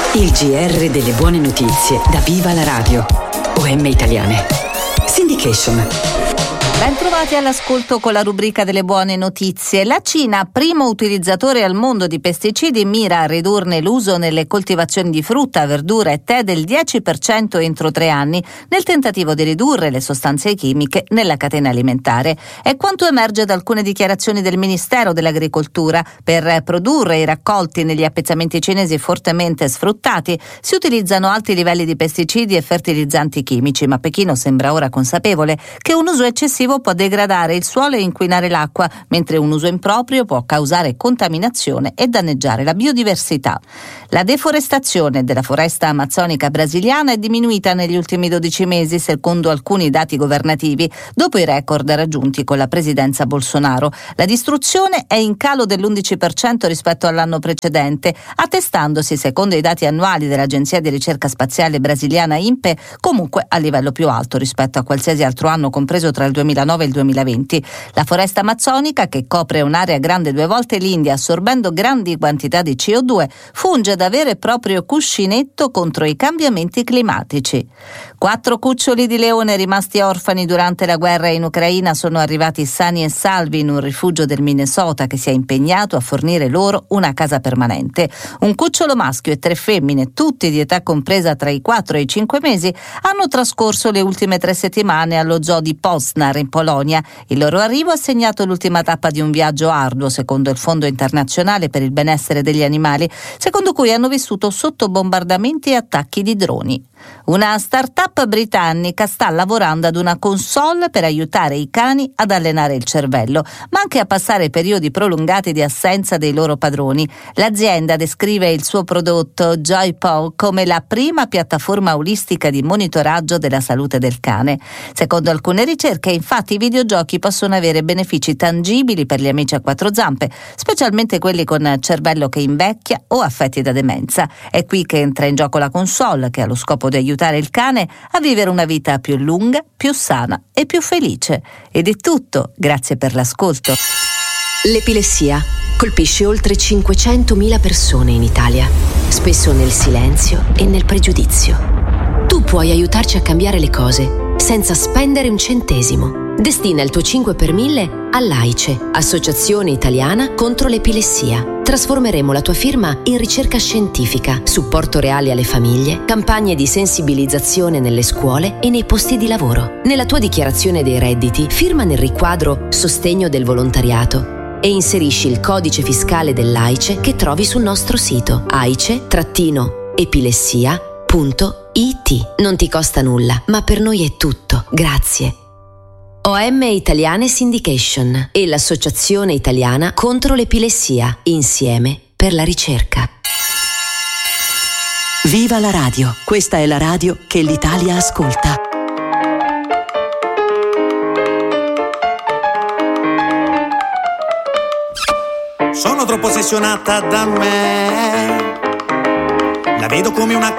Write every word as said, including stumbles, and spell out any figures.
Il G R delle buone notizie da Viva la Radio. O M Italiane. Syndication. Ben trovati all'ascolto con la rubrica delle buone notizie. La Cina, primo utilizzatore al mondo di pesticidi, mira a ridurne l'uso nelle coltivazioni di frutta, verdura e tè del dieci per cento entro tre anni, nel tentativo di ridurre le sostanze chimiche nella catena alimentare. È quanto emerge da alcune dichiarazioni del Ministero dell'Agricoltura. Per produrre i raccolti negli appezzamenti cinesi fortemente sfruttati si utilizzano alti livelli di pesticidi e fertilizzanti chimici, ma Pechino sembra ora consapevole che un uso eccessivo può degradare il suolo e inquinare l'acqua, mentre un uso improprio può causare contaminazione e danneggiare la biodiversità. La deforestazione della foresta amazzonica brasiliana è diminuita negli ultimi dodici mesi, secondo alcuni dati governativi, dopo i record raggiunti con la presidenza Bolsonaro. La distruzione è in calo dell'undici per cento rispetto all'anno precedente, attestandosi, secondo i dati annuali dell'Agenzia di ricerca spaziale brasiliana I N P E, comunque a livello più alto rispetto a qualsiasi altro anno compreso tra il duemilanove e il duemilaventi. La foresta amazzonica, che copre un'area grande due volte l'India, assorbendo grandi quantità di C O due, funge da vero e proprio cuscinetto contro i cambiamenti climatici. Quattro cuccioli di leone rimasti orfani durante la guerra in Ucraina sono arrivati sani e salvi in un rifugio del Minnesota che si è impegnato a fornire loro una casa permanente. Un cucciolo maschio e tre femmine, tutti di età compresa tra i quattro e i cinque mesi, hanno trascorso le ultime tre settimane allo zoo di Poznań in Polonia. Il loro arrivo ha segnato l'ultima tappa di un viaggio arduo, secondo il Fondo Internazionale per il Benessere degli Animali, secondo cui hanno vissuto sotto bombardamenti e attacchi di droni. Una start-up britannica sta lavorando ad una console per aiutare i cani ad allenare il cervello, ma anche a passare periodi prolungati di assenza dei loro padroni. L'azienda descrive il suo prodotto JoyPaw come la prima piattaforma olistica di monitoraggio della salute del cane. Secondo alcune ricerche, infatti, i videogiochi possono avere benefici tangibili per gli amici a quattro zampe, specialmente quelli con cervello che invecchia o affetti da demenza. È qui che entra in gioco la console, che ha lo scopo di aiutare il cane a vivere una vita più lunga, più sana e più felice. Ed è tutto, grazie per l'ascolto. L'epilessia colpisce oltre cinquecentomila persone in Italia, spesso nel silenzio e nel pregiudizio. Tu puoi aiutarci a cambiare le cose senza spendere un centesimo. Destina il tuo cinque per mille all'AICE, Associazione Italiana contro l'Epilessia. Trasformeremo la tua firma in ricerca scientifica, supporto reale alle famiglie, campagne di sensibilizzazione nelle scuole e nei posti di lavoro. Nella tua dichiarazione dei redditi, firma nel riquadro Sostegno del volontariato e inserisci il codice fiscale dell'AICE che trovi sul nostro sito aice epilessia punto it. Non ti costa nulla, ma per noi è tutto. Grazie. O M Italiane Syndication e l'Associazione Italiana contro l'Epilessia, insieme per la ricerca. Viva la radio! Questa è la radio che l'Italia ascolta. Sono troppo ossessionata da me. La vedo come una